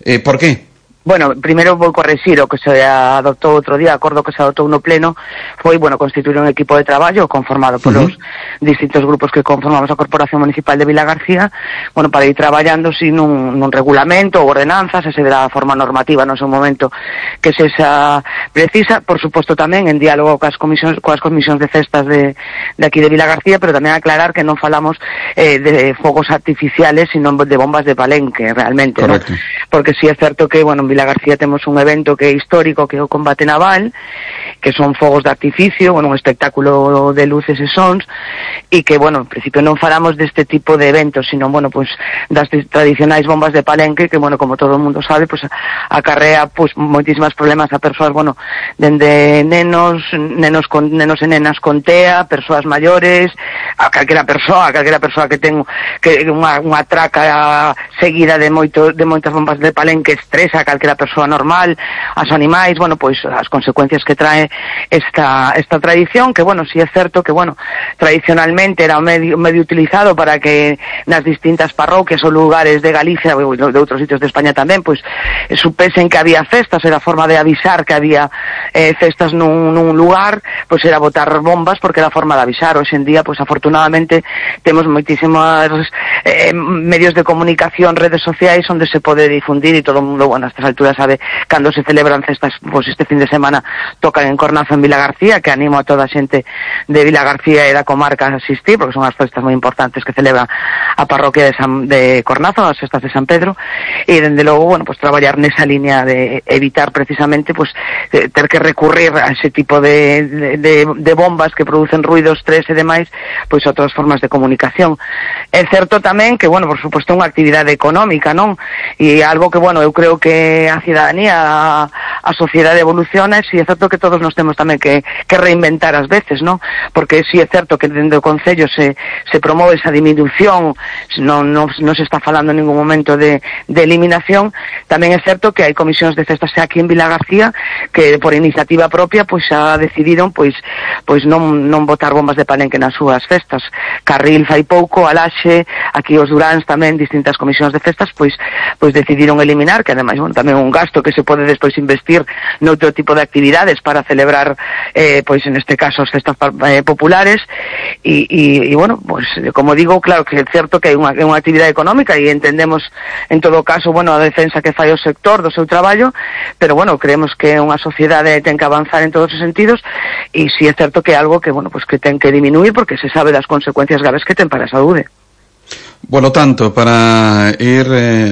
Por qué? Bueno, primeiro vou correxir o que se adoptou outro día, acordo que se adoptou no pleno, foi, bueno, constituir un equipo de traballo conformado polos distintos grupos que conformamos a Corporación Municipal de Vilagarcía, bueno, para ir traballando sin nun regulamento ou ordenanzas, ese de la forma normativa no seu momento que se esa precisa, por suposto tamén en diálogo coas comisións de festas de aquí de Vilagarcía, pero tamén aclarar que non falamos de fogos artificiales, sino de bombas de palenque, realmente, ¿no? Porque sí é certo que, bueno, Vilagarcía temos un evento que é histórico, que é o combate naval, que son fogos de artificio, bueno, un espectáculo de luces e sons, e que, bueno, en principio non falamos deste tipo de eventos, sino, bueno, pues das tradicionais bombas de palenque, que, bueno, como todo o mundo sabe, pues acarrea, pues, moitísimas problemas a persoas, bueno, dende nenos e nenas con TEA, persoas maiores, a calquera persoa que ten unha traca seguida de moitas bombas de palenque estresa a calquera persoa normal, aos animais, bueno, pois as consecuencias que trae esta tradición, que, bueno, si é certo que, bueno, tradicionalmente era un medio utilizado para que nas distintas parroquias ou lugares de Galicia ou de outros sitios de España tamén, pois supesen que había festas, era a forma de avisar que había festas nun lugar, pois era botar bombas porque era a forma de avisar. Hoxe en día, pois afortunadamente temos moitísimos medios de comunicación, redes sociais onde se pode difundir, e todo o mundo, bueno, a estas alturas sabe cando se celebran festas, pois este fin de semana tocan en Cornazo, en Vilagarcía, que animo a toda a xente de Vilagarcía e da comarca a asistir, porque son as festas moi importantes que celebra a parroquia de Cornazo, as festas de San Pedro, e dende logo, bueno, pues traballar nesa línea de evitar precisamente, pues ter que recurrir a ese tipo de bombas que producen ruido, estrés e demais, pois outras formas de comunicación. É certo tamén que, bueno, por suposto, unha actividade económica, non? E algo que, bueno, eu creo que a cidadanía, a sociedade evoluciona, e si é certo que todos nos temos tamén que reinventar ás veces, non? Porque si é certo que dentro do Concello se promove esa diminución, non se está falando en ningún momento de eliminación. Tamén é certo que hai comisións de festas aquí en Vilagarcía que por iniciativa propia pois xa decidiron pois non botar bombas de palenque nas súas festas. Carril fai pouco, Alaxe, aquí os Duráns tamén, distintas comisións de festas pois decidiron eliminar, que ademais, bueno, tamén un gasto que se pode despois investir noutro tipo de actividades para celebrar pois en este caso as festas populares, e bueno, pois como digo, claro que é certo que é unha actividade económica e entendemos en todo caso, bueno, a defensa que fai o sector do seu traballo, pero bueno, creemos que unha sociedade ten que avanzar en todos os sentidos, e si é certo que é algo que, bueno, pues que ten que diminuir porque se sabe das consecuencias graves que ten para a saúde. Polo tanto, para ir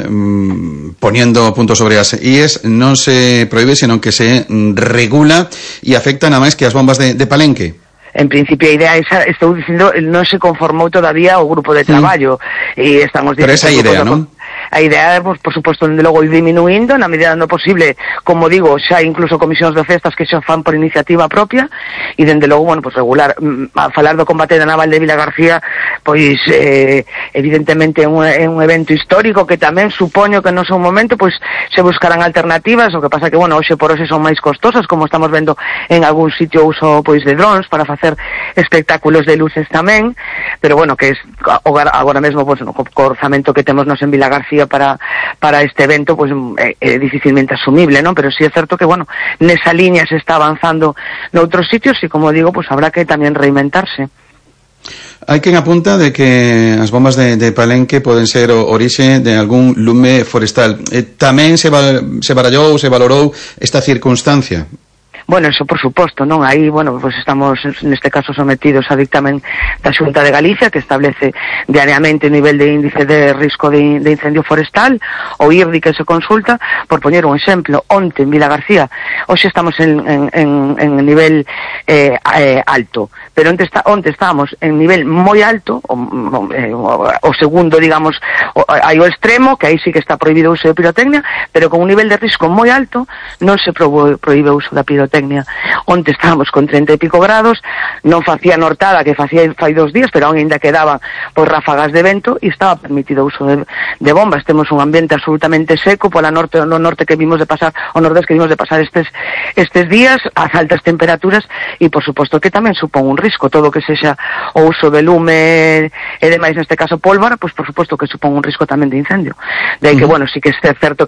poniendo puntos sobre as IES, non se proíbe, senón que se regula e afecta nada máis que as bombas de palenque. En principio a idea esa, estou dicindo, non se conformou todavía o grupo de traballo e estamos dicindo... Pero esa idea, non? A idea é, por suposto, dende logo ir diminuindo na medida do posible, como digo, xa incluso comisións de festas que xa fan por iniciativa propia, e dende logo, bueno, pues regular, a falar do combate naval de Vilagarcía, pois evidentemente é un evento histórico que tamén supoño que no seu momento pois se buscarán alternativas, o que pasa que, bueno, hoxe por hoxe son máis costosas, como estamos vendo en algún sitio uso pois de drones para facer espectáculos de luces tamén, pero bueno, que es agora mesmo pois no orzamento que temos nos en Vilagarcía para este evento, pues difícilmente asumible, ¿no? Pero sí es certo que, bueno, nesa liña se está avanzando noutros sitios e, como digo, pues habrá que tamén reinventarse. Hai quen apunta de que as bombas de palenque poden ser o orixe de algún lume forestal. Tamén se barallou, se valorou esta circunstancia? Bueno, eso por suposto, non? Aí, bueno, pues estamos neste caso sometidos a dictamen da Xunta de Galicia, que establece diariamente o nivel de índice de risco de incendio forestal, o IRDI que se consulta, por poñer un exemplo, onte en Vilagarcía, hoxe estamos en nivel alto, pero onte estábamos en nivel moi alto, o segundo, digamos, hai o extremo, que aí sí que está prohibido o uso de pirotecnia, pero con un nivel de risco moi alto non se proíbe o uso da pirotecnia. Onte estábamos con 30 e pico grados, non facía nortada que facía fai 2 días, pero aún ainda quedaban por ráfagas de vento e estaba permitido o uso de bombas. Temos un ambiente absolutamente seco no norte que vimos de pasar, o nordés que vimos de pasar estes días, as altas temperaturas, e por suposto que tamén supón un risco, todo que sexa o uso de lume e demais, neste caso pólvora, pois por suposto que supón un risco tamén de incendio. De aí que, bueno, sí que é certo